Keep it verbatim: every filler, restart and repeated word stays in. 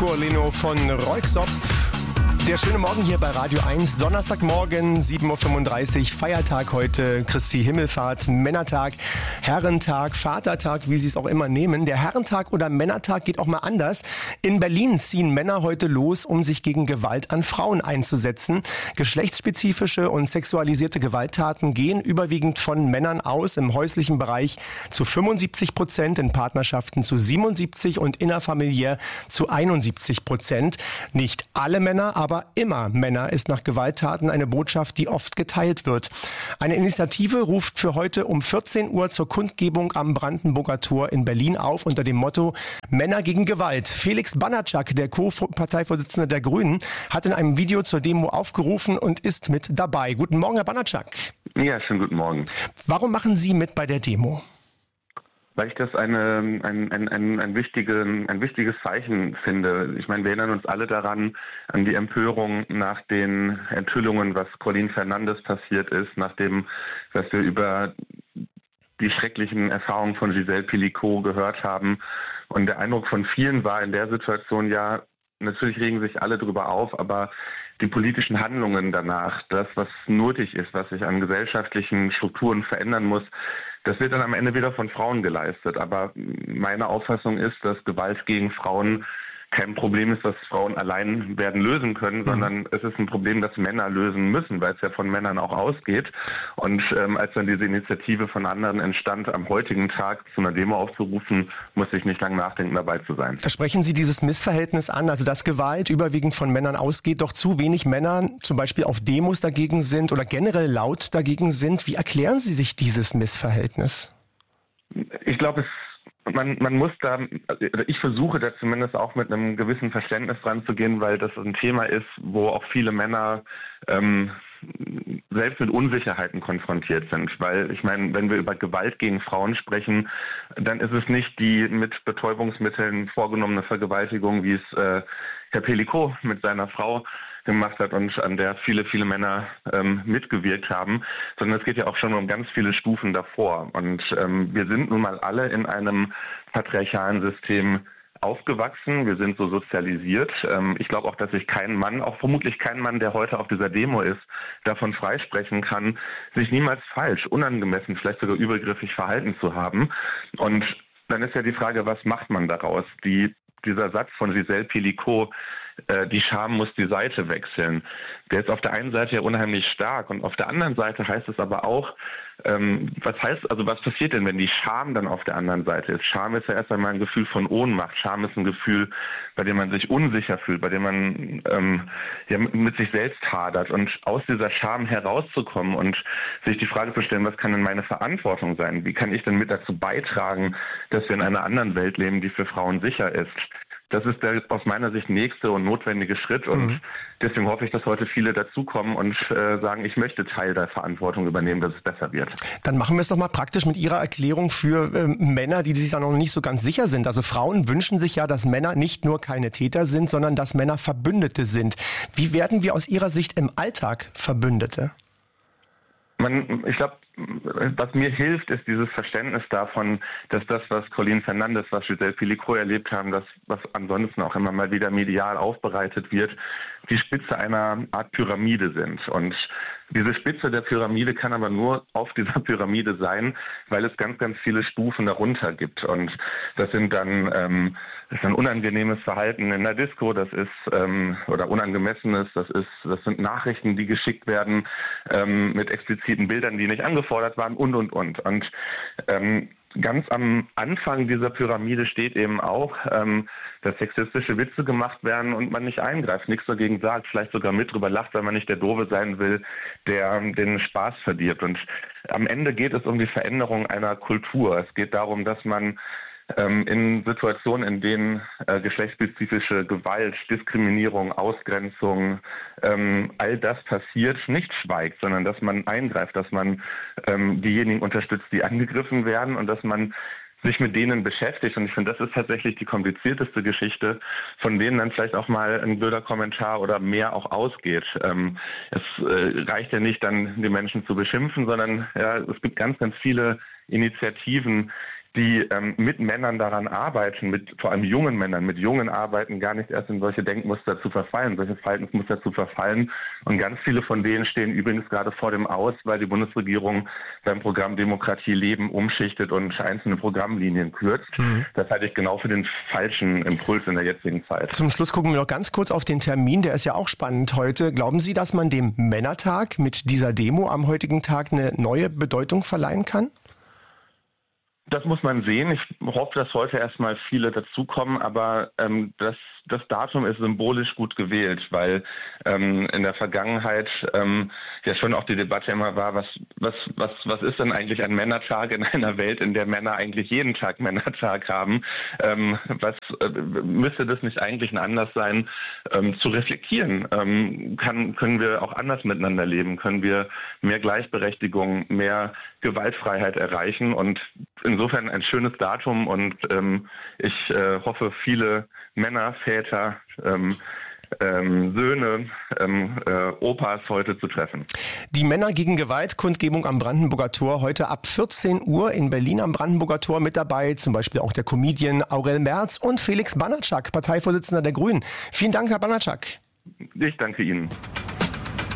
Igor Leno von Röyksopp. Der schöne Morgen hier bei Radio eins, Donnerstagmorgen, sieben Uhr fünfunddreißig, Feiertag heute, Christi Himmelfahrt, Männertag, Herrentag, Vatertag, wie Sie es auch immer nehmen. Der Herrentag oder Männertag geht auch mal anders. In Berlin ziehen Männer heute los, um sich gegen Gewalt an Frauen einzusetzen. Geschlechtsspezifische und sexualisierte Gewalttaten gehen überwiegend von Männern aus, im häuslichen Bereich zu fünfundsiebzig Prozent, in Partnerschaften zu siebenundsiebzig und innerfamiliär zu einundsiebzig Prozent. Nicht alle Männer, aber immer Männer ist nach Gewalttaten eine Botschaft, die oft geteilt wird. Eine Initiative ruft für heute um vierzehn Uhr zur Kundgebung am Brandenburger Tor in Berlin auf unter dem Motto Männer gegen Gewalt. Felix Banatschak, der Co-Parteivorsitzende der Grünen, hat in einem Video zur Demo aufgerufen und ist mit dabei. Guten Morgen, Herr Banatschak. Ja, schönen guten Morgen. Warum machen Sie mit bei der Demo? Weil ich das eine, ein, ein, ein, ein, wichtige, ein wichtiges Zeichen finde. Ich meine, wir erinnern uns alle daran, an die Empörung nach den Enthüllungen, was Colin Fernandes passiert ist, nachdem, was wir über die schrecklichen Erfahrungen von Gisèle Pelicot gehört haben. Und der Eindruck von vielen war in der Situation, ja, natürlich regen sich alle drüber auf, aber die politischen Handlungen danach, das, was nötig ist, was sich an gesellschaftlichen Strukturen verändern muss, das wird dann am Ende wieder von Frauen geleistet. Aber meine Auffassung ist, dass Gewalt gegen Frauen kein Problem ist, was Frauen allein werden lösen können, mhm. sondern es ist ein Problem, das Männer lösen müssen, weil es ja von Männern auch ausgeht. Und ähm, als dann diese Initiative von anderen entstand, am heutigen Tag zu einer Demo aufzurufen, musste ich nicht lange nachdenken, dabei zu sein. Da sprechen Sie dieses Missverhältnis an, also dass Gewalt überwiegend von Männern ausgeht, doch zu wenig Männer zum Beispiel auf Demos dagegen sind oder generell laut dagegen sind. Wie erklären Sie sich dieses Missverhältnis? Ich glaube, es Man, man muss da, also ich versuche da zumindest auch mit einem gewissen Verständnis dran zu gehen, weil das ein Thema ist, wo auch viele Männer ähm, selbst mit Unsicherheiten konfrontiert sind. Weil ich meine, wenn wir über Gewalt gegen Frauen sprechen, dann ist es nicht die mit Betäubungsmitteln vorgenommene Vergewaltigung, wie es äh, Herr Pelicot mit seiner Frau gemacht hat und an der viele, viele Männer ähm, mitgewirkt haben, sondern es geht ja auch schon um ganz viele Stufen davor. Und ähm, wir sind nun mal alle in einem patriarchalen System aufgewachsen, wir sind so sozialisiert. Ähm, ich glaube auch, dass sich kein Mann, auch vermutlich kein Mann, der heute auf dieser Demo ist, davon freisprechen kann, sich niemals falsch, unangemessen, vielleicht sogar übergriffig verhalten zu haben. Und dann ist ja die Frage, was macht man daraus? Die Dieser Satz von Gisèle Pelicot, äh, die Scham muss die Seite wechseln, der ist auf der einen Seite ja unheimlich stark und auf der anderen Seite heißt es aber auch, ähm, was heißt, also was passiert denn, wenn die Scham dann auf der anderen Seite ist? Scham ist ja erst einmal ein Gefühl von Ohnmacht. Scham ist ein Gefühl, bei dem man sich unsicher fühlt, bei dem man ähm, ja, mit sich selbst hadert. Und aus dieser Scham herauszukommen und sich die Frage zu stellen, was kann denn meine Verantwortung sein? Wie kann ich denn mit dazu beitragen, dass wir in einer anderen Welt leben, die für Frauen sicher ist? Das ist der aus meiner Sicht nächste und notwendige Schritt und mhm. deswegen hoffe ich, dass heute viele dazukommen und äh, sagen, ich möchte Teil der Verantwortung übernehmen, dass es besser wird. Dann machen wir es doch mal praktisch mit Ihrer Erklärung für äh, Männer, die sich da noch nicht so ganz sicher sind. Also Frauen wünschen sich ja, dass Männer nicht nur keine Täter sind, sondern dass Männer Verbündete sind. Wie werden wir aus Ihrer Sicht im Alltag Verbündete? Man, ich glaube, was mir hilft, ist dieses Verständnis davon, dass das, was Colin Fernandes, was Gisèle Pelicot erlebt haben, das, was ansonsten auch immer mal wieder medial aufbereitet wird, die Spitze einer Art Pyramide sind. Und diese Spitze der Pyramide kann aber nur auf dieser Pyramide sein, weil es ganz, ganz viele Stufen darunter gibt. Und das sind dann ähm, das ist ein unangenehmes Verhalten in der Disco, das ist ähm, oder unangemessenes, das ist, das sind Nachrichten, die geschickt werden ähm, mit expliziten Bildern, die nicht angefordert waren und und und. Und ähm, ganz am Anfang dieser Pyramide steht eben auch, ähm, dass sexistische Witze gemacht werden und man nicht eingreift, nichts dagegen sagt, vielleicht sogar mit drüber lacht, weil man nicht der Doofe sein will, der den Spaß verdirbt. Und am Ende geht es um die Veränderung einer Kultur. Es geht darum, dass man ähm, in Situationen, in denen äh, geschlechtsspezifische Gewalt, Diskriminierung, Ausgrenzung, ähm, all das passiert, nicht schweigt, sondern dass man eingreift, dass man ähm, diejenigen unterstützt, die angegriffen werden und dass man sich mit denen beschäftigt. Und ich finde, das ist tatsächlich die komplizierteste Geschichte, von denen dann vielleicht auch mal ein blöder Kommentar oder mehr auch ausgeht. Ähm, es äh, reicht ja nicht, dann die Menschen zu beschimpfen, sondern ja, es gibt ganz, ganz viele Initiativen, die ähm, mit Männern daran arbeiten, mit vor allem jungen Männern, mit jungen Arbeiten gar nicht erst in solche Denkmuster zu verfallen, solche Verhaltensmuster zu verfallen. Und ganz viele von denen stehen übrigens gerade vor dem Aus, weil die Bundesregierung beim Programm Demokratie leben umschichtet und einzelne Programmlinien kürzt. Mhm. Das halte ich genau für den falschen Impuls in der jetzigen Zeit. Zum Schluss gucken wir noch ganz kurz auf den Termin, der ist ja auch spannend heute. Glauben Sie, dass man dem Männertag mit dieser Demo am heutigen Tag eine neue Bedeutung verleihen kann? Das muss man sehen. Ich hoffe, dass heute erstmal viele dazukommen, aber ähm, das, das Datum ist symbolisch gut gewählt, weil ähm, in der Vergangenheit ähm, ja schon auch die Debatte immer war, was, was, was, was ist denn eigentlich ein Männertag in einer Welt, in der Männer eigentlich jeden Tag Männertag haben? Ähm, was äh, müsste das nicht eigentlich ein Anlass sein, ähm, zu reflektieren? Ähm, kann, können wir auch anders miteinander leben? Können wir mehr Gleichberechtigung, mehr Gewaltfreiheit erreichen? Und insofern ein schönes Datum und ähm, ich äh, hoffe, viele Männer, Väter, ähm, ähm, Söhne, ähm, äh, Opas heute zu treffen. Die Männer gegen Gewalt Kundgebung am Brandenburger Tor heute ab vierzehn Uhr in Berlin am Brandenburger Tor mit dabei, zum Beispiel auch der Comedian Aurel Merz und Felix Banatschak, Parteivorsitzender der Grünen. Vielen Dank, Herr Banatschak. Ich danke Ihnen.